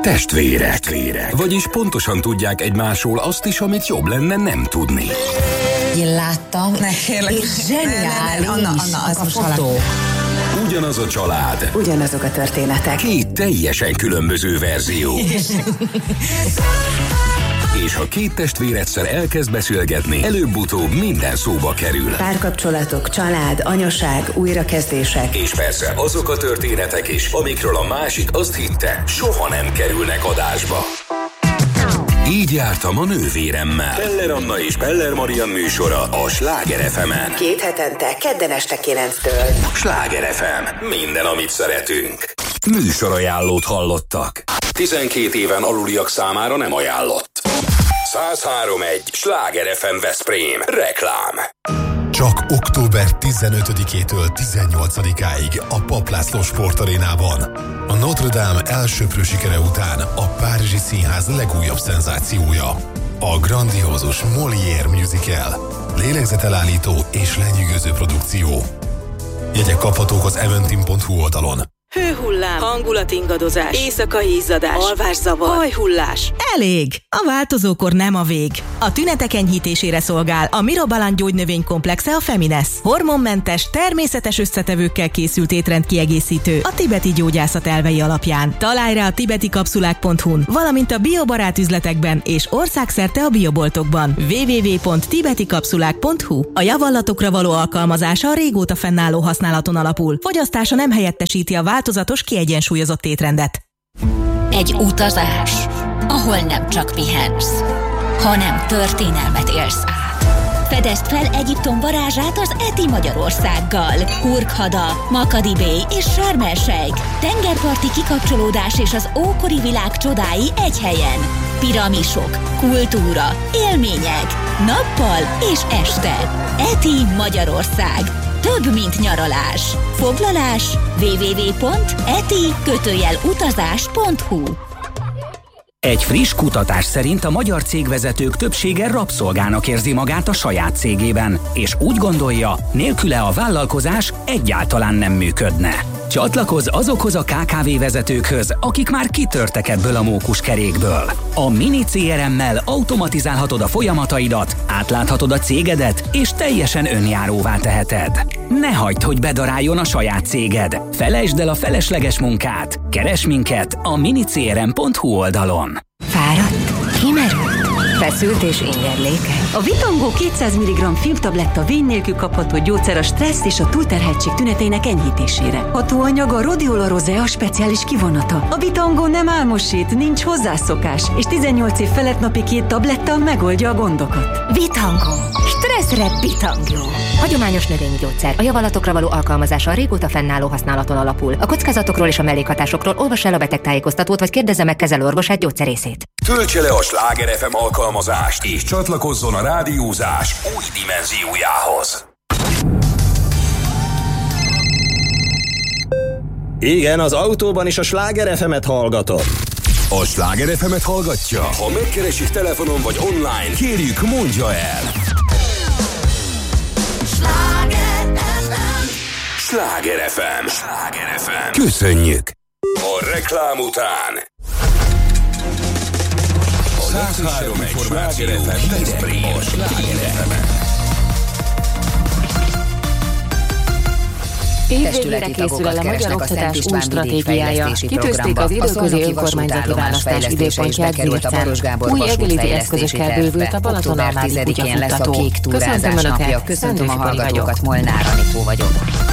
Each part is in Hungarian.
Testvérek. Vagyis pontosan tudják egymásról azt is, amit jobb lenne nem tudni. Én láttam, és zseniális. Anna, az most fotó. Ugyanaz a család. Ugyanazok a történetek. Két teljesen különböző verzió. És ha két testvér egyszer elkezd beszélgetni, előbb-utóbb minden szóba kerül. Párkapcsolatok, család, anyaság, újrakezdések. És persze azok a történetek is, amikről a másik azt hitte, soha nem kerülnek adásba. Így jártam a nővéremmel. Peller Anna és Peller Marian műsora a Sláger FM-en. 2 hetente, kedden este 9-től. Sláger FM. Minden, amit szeretünk. Műsorajánlót hallottak. 12 éven aluliak számára nem ajánlott. 103.1 Sláger FM Veszprém. Reklám. Csak október 15-től 18-áig a Papp László Sportarénában. A Notre Dame elsöprő sikere után a Párizsi Színház legújabb szenzációja. A grandiózus Molière musical. Lélegzetelállító és lenyűgöző produkció. Jegyek kaphatók az eventim.hu oldalon. Hőhullám, hangulatingadozás, éjszakai izzadás, alvászavar, hajhullás. Elég! A változókor nem a vég. A tünetek enyhítésére szolgál a Mirobalan gyógynövénykomplexe a Feminesz. Hormonmentes, természetes összetevőkkel készült étrendkiegészítő a tibeti gyógyászat elvei alapján. Találj rá a tibetikapszulák.hu-n, valamint a biobarát üzletekben és országszerte a bioboltokban. www.tibetikapszulák.hu. A javallatokra való alkalmazása a régóta fennálló használaton alapul. Fogyasztása nem helyettesíti a változatos, kiegyensúlyozott étrendet. Egy utazás, ahol nem csak pihensz, hanem történelmet élsz át. Fedezd fel Egyiptom varázsát az ETI Magyarországgal. Hurghada, Makadi Bay és Sharm el-Sheikh. Tengerparti kikapcsolódás és az ókori világ csodái egy helyen. Piramisok, kultúra, élmények, nappal és este. ETI Magyarország. Több, mint nyaralás. Foglalás www.eti-utazás.hu. Egy friss kutatás szerint a magyar cégvezetők többsége rabszolgának érzi magát a saját cégében, és úgy gondolja, nélküle a vállalkozás egyáltalán nem működne. Csatlakozz azokhoz a KKV vezetőkhöz, akik már kitörtek ebből a mókuskerékből. A Mini CRM-mel automatizálhatod a folyamataidat, átláthatod a cégedet, és teljesen önjáróvá teheted. Ne hagyd, hogy bedaráljon a saját céged. Felejtsd el a felesleges munkát. Keresd minket a minicrm.hu oldalon. Fáradt? Kimerült? Feszült és ingerlékeny? A Vitangó 200 mg filmtabletta vény nélkül kapható gyógyszer a stressz és a túlterheltség tüneteinek enyhítésére. Hatóanyag a Rhodiola rosea speciális kivonata. A Vitangó nem álmosít, nincs hozzászokás, és 18 év felett napi 2 tabletta megoldja a gondokat. Vitangó. Stresszre Vitangó. Hagyományos növényi gyógyszer. A javallatokra való alkalmazása a régóta fennálló használaton alapul. A kockázatokról és a mellékhatásokról olvass el a betegtájékoztatót, vagy kérdezze meg kezelőorvosát gyógyszerészét. Töltse le a Sláger FM alkalmazást, és csatlakozzon a rádiózás új dimenziójához. Igen, az autóban is a Sláger FM-et hallgatom. A Sláger FM-et hallgatja? Ha megkeresik telefonon vagy online, kérjük, mondja el. Sláger FM. Sláger FM. Sláger FM. Köszönjük. A reklám után 103 információ Veszprém a Sláger FM-en. Évvégére készül el a Magyar Oktatás új stratégiája. Kitűzték az időközi önkormányzati választás időpontját Zircen. Új egyenlíti eszközökkel bővült a Balatonalmádi kutyafuttató. Köszöntöm Önöket, köszöntöm a hallgatókat, Molnár Anikó vagyok.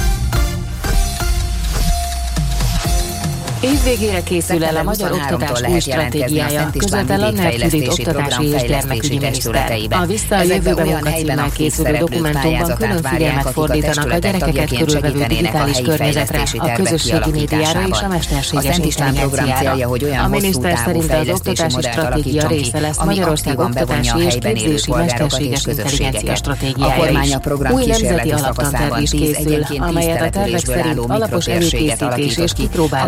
Évvégére készül el a Magyar Oktatás új stratégiája, között el a Judit oktatási és gyermekügyi miniszter. A Vissza a jövőbe munkacímmel készülő dokumentumban külön figyelmet fordítanak a gyerekeket körülvevő digitális környezetre, a közösségi médiára és a mesterséges intelligenciára. A miniszter szerint az oktatási stratégia része lesz Magyarország oktatási és képzési mesterséges intelligencia stratégiája is. Új nemzeti alaptanterv is készül, amelyet a tervek szerint alapos előkészítés és kipróbálás után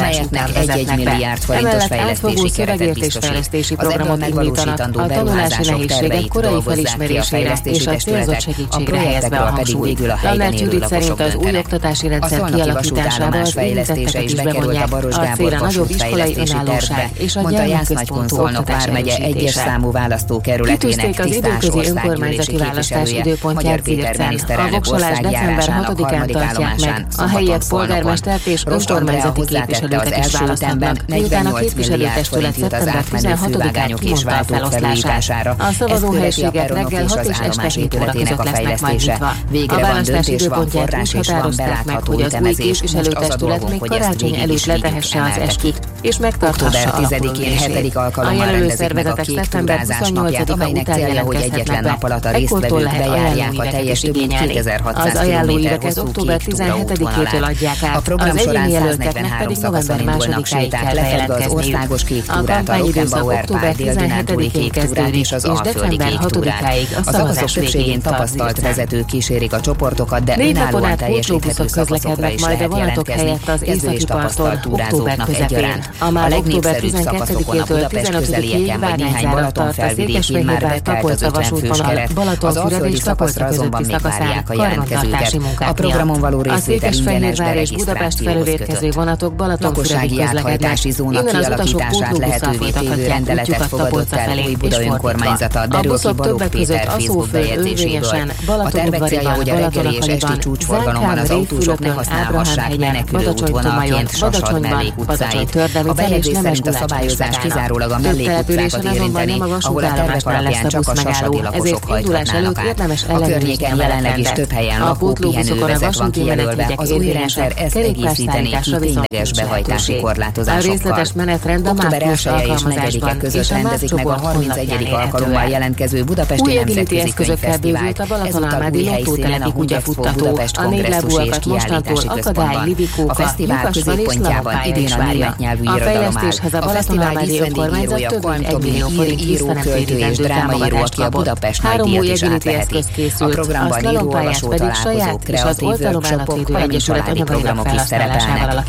1 milliárd forintos fejlesztési keretet biztosít. Az ebből megvalósítandó beruházások terveit dolgozzák ki a fejlesztési testületek, a projektekről pedig végül a helyben élő lakosok döntenek. A Szolnoki vasútállomás fejlesztése is bekerült a Baros Gábor vasútfejlesztési tervbe, mondta Jász Nagykun Szolnok vármegye 1-es számú választókerületének Tisztás országgyűlési képviselője, Magyar Péter miniszterelnök országjárásának 3. állomásán szombaton Szolnokon. Rost Andrea hozzátette, az első ütemben 48 milliárd forint jut az átmenő fővágányok és váltók felújítására. Ezt követi a peronok és az állomás épületének a fejlesztése. Végre van döntés, van forrás és van belátható ütemezés. Most az a dolgunk, hogy ezt végig is emeltetjük. Október 10-én 7. alkalommal rendezik meg a Kék túrázás napját, amelynek célja, hogy egyetlen nap alatt a résztvevők bejárják a teljes több mint 2600 km hosszú Kék túra útvonalát. A program során 143 szakaszon indulnak séták, lefedve az országos Kék túrát, a Rockenbauer pálya dél-dunántúli Kék túrát és az Alföldi Kék túrát. A szakaszok többségén tapasztalt vezetők kísérik a csoportokat, de önállóan teljesíthető szakaszokra is lehet jelentkezni, kezdő és tapasztalt túrázóknak egyaránt. A legnépszerűbb szakaszokon a Budapest közelieken vagy néhány Balaton felvidékén már betelt az 50 fős keret, az alföldi szakaszra azonban még várják a jelentkezőket. A programon való részvétel ingyenes, de regisztrációhoz kötött. Lakossági áthajtási zóna kialakítását lehetővé tévő rendeletet fogadott el Újbuda önkormányzata, derül ki Balogh Péter Facebook bejegyzéséből. A tervek célja, hogy a reggeli és esti csúcsforgalomban az autósok ne használhassák menekülő útvonalként Sasad mellékutcáit. A bejegyzés szerint a szabályozás kizárólag a mellékutcákat érinteni, ahol a tervek alapján csak a sasadi lakosok hajthatnának át. A környéken jelenleg is több helyen lakó pihenővezet van kijelölve, az új rendszer ezt egészítené ki tényleges behajtási korlátozásokkal. Október 1-e és 4-e között rendezik meg a 31. alkalommal jelentkező Budapesti Nemzetközi Könyvfesztivál. Ezúttal új helyszínen a Hungyexpo Budapest kongresszusi és kiállítási központban. A fesztivál középpontjában idén a német nyelvű irodalom áll. A fesztivál díszrendezője Quantomi író, költő és drámaíró, aki a Budapest Nagydíjat is átveheti. A programban író, olvasó találkozók, kreatív workshopok, valamint családi programok is szerepelnek.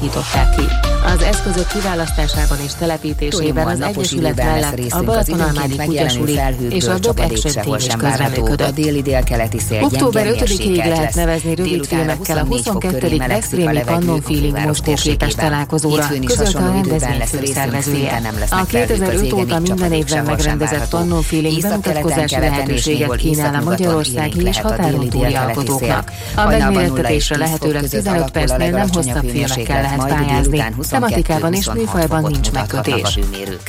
Az eszközök kiválasztásában és telepítésében az Egyesület mellett a Balatonalmádi Kutyasuli és a Dog Action Team is közreműködött. A déli-délkeleti szél október 5-ig lehet nevezni rövidfilmekkel a 22. Extreme Pannon Feeling mozgóképes találkozóra, közölte a rendezvény főszervezője. A 2005 óta minden évben megrendezett Pannon Feeling bemutatkozási lehetőséget kínál a magyarországi és határon túli alkotóknak. A megmérettetésre lehetőleg 15 percnél nem hosszabb filmekkel lehet pályázni. Tematikában és műfajban nincs megkötés.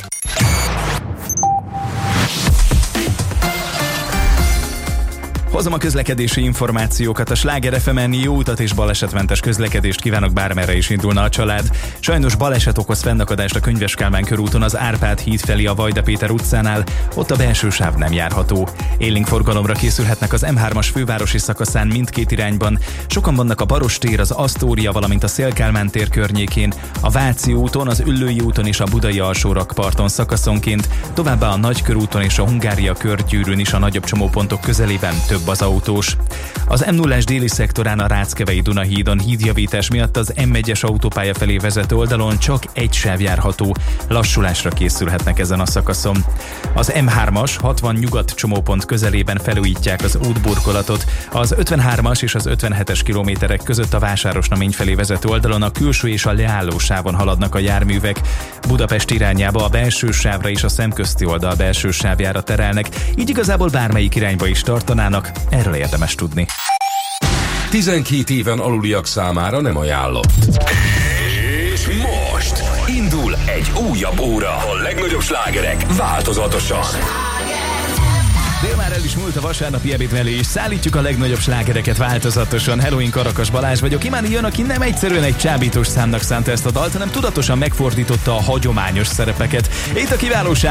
Hozom a közlekedési információkat. A Sláger FM-en jó utat és balesetmentes közlekedést kívánok, bármerre is indulna a család. Sajnos baleset okoz fennakadást a Könyves Kálmán körúton az Árpád híd felé a Vajda Péter utcánál, ott a belső sáv nem járható. Élénk forgalomra készülhetnek az M3-as fővárosi szakaszán mindkét irányban. Sokan vannak a Baros tér, az Asztória, valamint a Széll-Kálmán tér környékén, a Váci úton, az Üllői úton és a Budai alsórakparton szakaszonként, továbbá a Nagykörúton és a Hungária körgyűrűn is a nagyobb csomópontok közelében több az autós. Az M0-as déli szektorán a Ráckevei Dunahídon hídjavítás miatt az M1-es autópálya felé vezető oldalon csak egy sáv járható. Lassulásra készülhetnek ezen a szakaszon. Az M3-as 60 nyugat csomópont közelében felújítják az útburkolatot. Az 53-as és az 57-es kilométerek között a Vásárosnamény felé vezető oldalon a külső és a leálló sávon haladnak a járművek. Budapest irányába a belső sávra és a szemközti oldal belső sávjára terelnek, így igazából bármelyik irányba is tartanának. Erről érdemes tudni. 12 éven aluliak számára nem ajánlott. És most indul egy újabb óra. A legnagyobb slágerek változatosan. De már el is múlt a vasárnapi ebédmelés, szállítjuk a legnagyobb slágereket változatosan. Hello, én Karakas Balázs vagyok. Imáni jön, aki nem egyszerűen egy csábítós számnak szánta ezt a dalt, hanem tudatosan megfordította a hagyományos szerepeket. Itt a kiválóság